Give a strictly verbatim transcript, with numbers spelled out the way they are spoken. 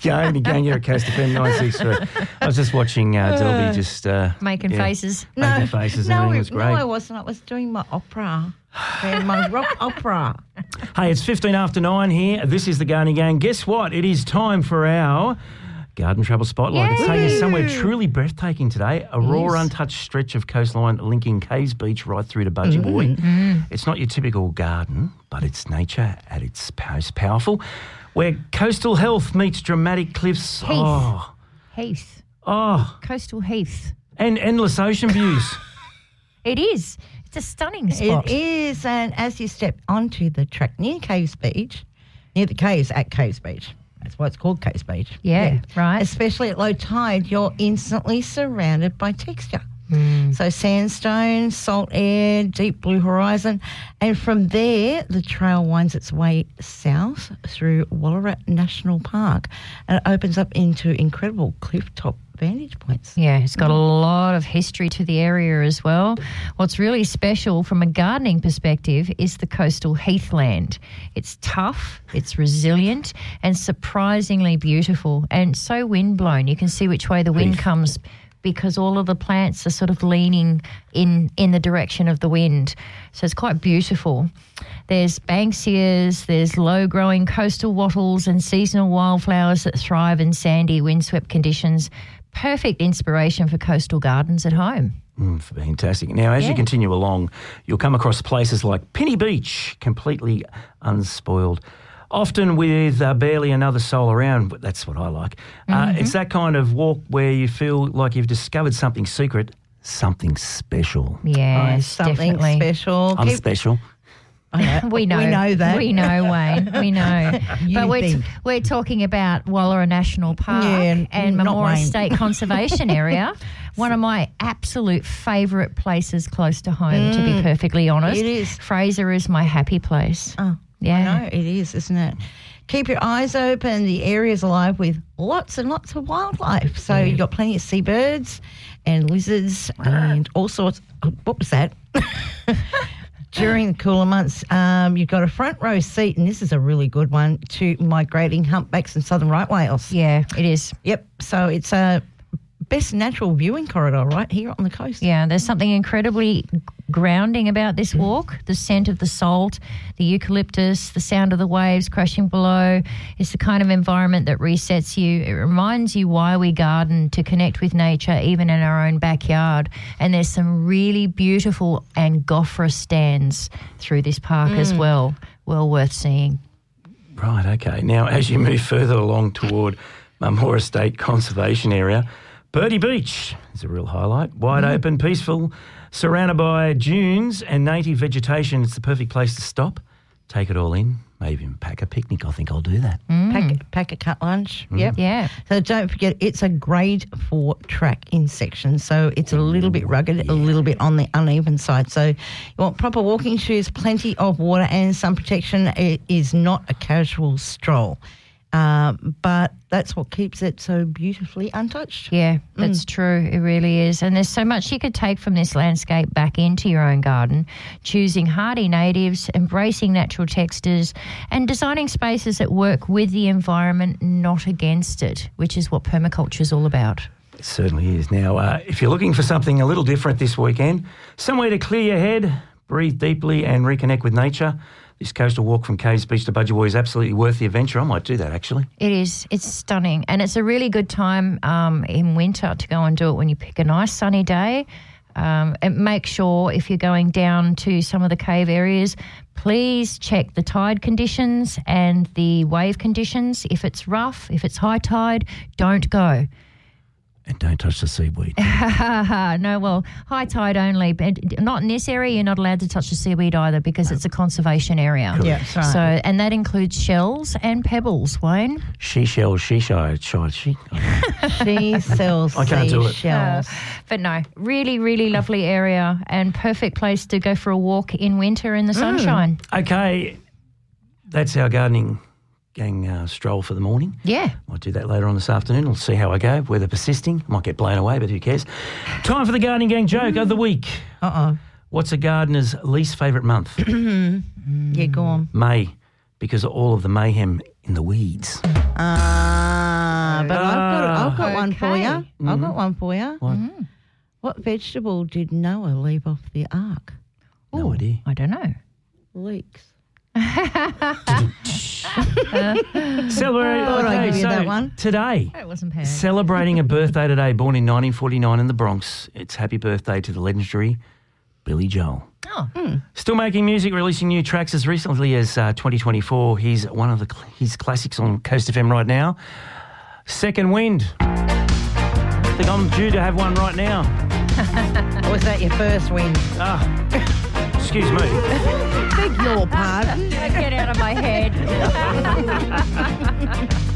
Gardening Gang here at Coast F M nine six three. I was just watching uh, Delby just... Uh, Making yeah, faces. Making No, faces and no, everything was great. No, I wasn't. I was doing my opera. Yeah, my rock opera. Hey, it's fifteen after nine here. This is the Gardening Gang. Guess what? It is time for our Garden Travel Spotlight. It's taking us somewhere truly breathtaking today. A raw, untouched stretch of coastline linking Caves Beach right through to Budgie Boy. Mm. It's not your typical garden, but it's nature at its most powerful, where coastal health meets dramatic cliffs. Heath. Oh, Heath. oh, Coastal Heath. and endless ocean views. It is. It's a stunning spot. It is, and as you step onto the track near Caves Beach, near the caves at Caves Beach, that's why it's called Caves Beach. Yeah, right. Especially at low tide, you're instantly surrounded by texture. Mm. So sandstone, salt air, deep blue horizon. And from there, the trail winds its way south through Wallarat National Park, and it opens up into incredible cliff-top vantage points. Yeah, it's got a lot of history to the area as well. What's really special from a gardening perspective is the coastal heathland. It's tough, it's resilient, and surprisingly beautiful, and so windblown. You can see which way the wind Heath. comes because all of the plants are sort of leaning in, in the direction of the wind. So it's quite beautiful. There's banksias, there's low-growing coastal wattles and seasonal wildflowers that thrive in sandy, windswept conditions. Perfect inspiration for coastal gardens at home. Mm, fantastic. Now, as Yeah. you continue along, you'll come across places like Penny Beach, completely unspoiled, often with uh, barely another soul around. But that's what I like. Uh, Mm-hmm. it's that kind of walk where you feel like you've discovered something secret, something special. Yes, Something definitely. special. I'm Keep- special. I know. We know. We know that. We know, Wayne. We know. You but we're, t- think. we're talking about Wallara National Park Yeah, and not Memora Wayne. State Conservation Area. One of my absolute favourite places close to home, to be perfectly honest. It is. Fraser is my happy place. Oh, Yeah. I know, it is, isn't it? Keep your eyes open. The area's alive with lots and lots of wildlife. So you've got plenty of seabirds and lizards and all sorts. Oh, what was that? During the cooler months, um, you've got a front row seat, and this is a really good one, to migrating humpbacks and southern right whales. Yeah, it is. Yep. So it's a best natural viewing corridor right here on the coast. Yeah, there's something incredibly grounding about this walk. The scent of the salt, the eucalyptus, the sound of the waves crashing below. It's the kind of environment that resets you. It reminds you why we garden, to connect with nature, even in our own backyard. And there's some really beautiful Angophora stands through this park as well. Well worth seeing. Right, okay. Now, as you move further along toward Memora State Conservation Area, Birdie Beach is a real highlight. Wide open, peaceful, surrounded by dunes and native vegetation. It's the perfect place to stop, take it all in, maybe even pack a picnic. I think I'll do that. Pack, pack a cut lunch. Yep. Yeah. So don't forget, it's a grade four track in section. So it's a little bit rugged, a little bit on the uneven side. So you want proper walking shoes, plenty of water and sun protection. It is not a casual stroll. Um, but that's what keeps it so beautifully untouched. Yeah, that's true. It really is. And there's so much you could take from this landscape back into your own garden, choosing hardy natives, embracing natural textures, and designing spaces that work with the environment, not against it, which is what permaculture is all about. It certainly is. Now, uh, if you're looking for something a little different this weekend, somewhere to clear your head, breathe deeply and reconnect with nature, this coastal walk from Caves Beach to Budgie Boy is absolutely worth the adventure. I might do that, actually. It is. It's stunning. And it's a really good time um, in winter to go and do it when you pick a nice sunny day. Um, and make sure if you're going down to some of the cave areas, please check the tide conditions and the wave conditions. If it's rough, if it's high tide, don't go. And don't touch the seaweed. No, well, high tide only, but not in this area. You're not allowed to touch the seaweed either because it's a conservation area. Yeah, that's right. So, and that includes shells and pebbles, Wayne. She shells, she shy, shy, she. She sells I can't do it. seashells. But no, really, really lovely area and perfect place to go for a walk in winter in the sunshine. Okay, that's our gardening gang uh, stroll for the morning. Yeah. Might do that later on this afternoon. We'll see how I go. Weather persisting. Might get blown away, but who cares? Time for the gardening gang joke of the week. Uh-oh. What's a gardener's least favourite month? Yeah, go on. May, because of all of the mayhem in the weeds. Ah. but I've got, I've got one for you. Okay. I've got one for you. What? What vegetable did Noah leave off the ark? No idea. I don't know. Leeks. Celebrate. Thought I'd okay, give you so that one. Today, That wasn't bad. celebrating a birthday today, born in nineteen forty-nine in the Bronx. It's happy birthday to the legendary Billy Joel. Oh, Still making music, releasing new tracks as recently as uh, twenty twenty-four. He's one of the cl- his classics on Coast F M right now. Second Wind. I think I'm due to have one right now. Or was that your first win? Ah, excuse me. Beg your pardon. get out of my head.